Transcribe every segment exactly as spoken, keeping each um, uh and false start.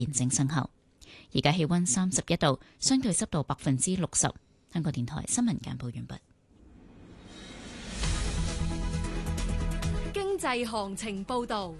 現正生效。而家氣溫三十一度，相對濕度百分之六十。香港電台新聞簡報完畢。 經濟行情報道。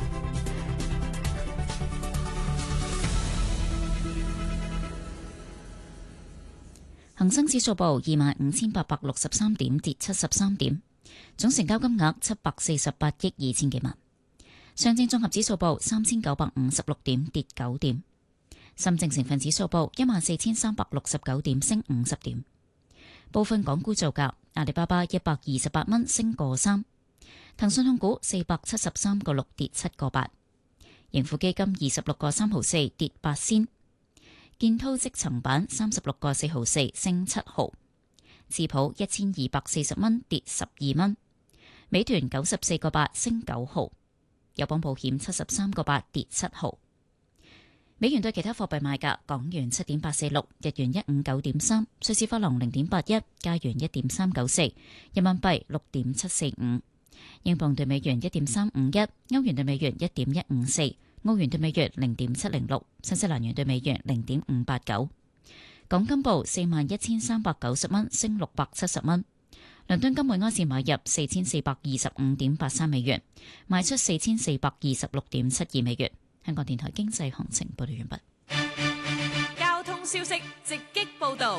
恒生指數報二萬五千八百六十三點，跌七十三點，總成交金額七百四十八億二千幾萬。上證綜合指數報三千九百五十六點，跌九點。深證成分指數報一萬四千三百六十九點，升五十點。部分港股造價：阿里巴巴一百二十八蚊，升個三；騰訊控股四百七十三個六，跌七個八；盈富基金二十六個三毫四，跌八仙；建滔積層板三十六個四毫四，升七毫；智普一千二百四十蚊，跌十二蚊；美團九十四個八，升九毫；友邦保險七十三個八，跌七毫。美元對其他貨幣賣價：港元七點八四六，日元一五九點三，瑞士法郎零點八一，加元一點三九四，人民幣六點七四五，英鎊對美元一點三五一，歐元對美元一點一五四，澳元對美元零點七零六，新西蘭元對美元零點五八九。港金報四萬一千三百九十蚊，升六百七十蚊。倫敦金每安士買入四千四百二十五點八三美元，賣出四千四百二十六點七二美元。香港電台經濟行情報道完畢。 交通消息直擊報道。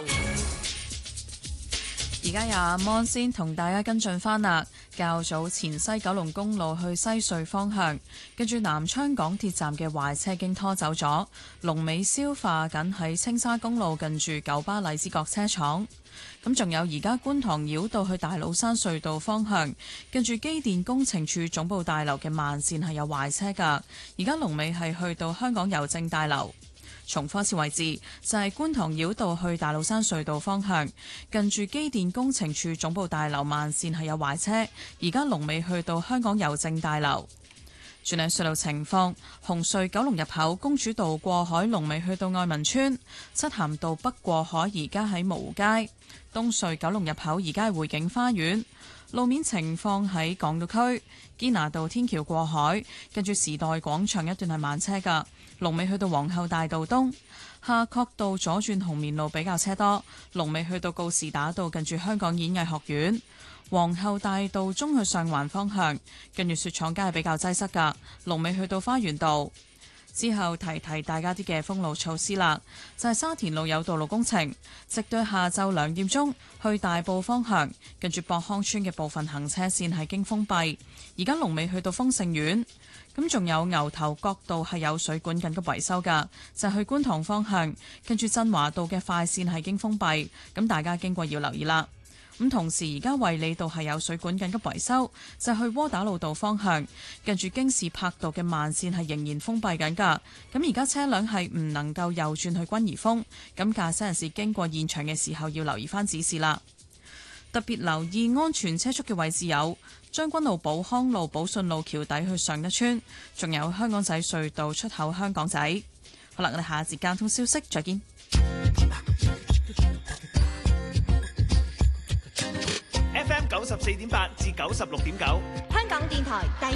而家由阿芒先同大家跟進返啦。較早前西九龍公路去西隧方向，跟住南昌港鐵站嘅壞車經拖走咗，龍尾消化緊喺青沙公路近住九巴荔枝角車廠。咁仲有而家觀塘繞道去大老山隧道方向，跟住機電工程處總部大樓嘅慢線係有壞車㗎，而家龍尾係去到香港郵政大樓。重複一次位置就係、是、觀塘繞道去大老山隧道方向，近住機電工程處總部大樓慢線係有壞車，而家龍尾去到香港郵政大樓。轉嚟隧道情況，紅隧九龍入口公主道過海龍尾去到愛民村，漆咸道北過海而家喺蕪湖街，東隧九龍入口而家係匯景花園。路面情況喺港島區堅拿道天橋過海，跟住時代廣場一段係慢車㗎，龍尾去到皇后大道東。夏慤道左轉紅棉路比較車多，龍尾去到告士打道近住香港演藝學院。皇后大道中去上環方向，跟住雪廠街係比較擠塞㗎，龍尾去到花園道。之後提提大家啲嘅封路措施啦，就係、是、沙田路有道路工程，直到下晝兩點鐘去大埔方向，跟住博康村嘅部分行車線係經封閉。而家龍尾去到豐盛苑，咁仲有牛頭角道係有水管緊急維修㗎，就係、去觀塘方向，跟住振華道嘅快線係經封閉，咁大家經過要留意啦。咁同時而家衛理道係有水管緊急維修，就係、去窩打老道方向，近住京士柏道嘅慢線係仍然封閉緊㗎。咁而家車輛係唔能夠右轉去君怡峰，咁駕駛人士經過現場嘅時候要留意翻指示啦。特別留意安全車速嘅位置有將軍澳寶康路、寶順路橋底去上一村，仲有香港仔隧道出口香港仔。好啦，我哋下一節交通消息再見。 F M 九十四點八至九十六點九， 香港電台第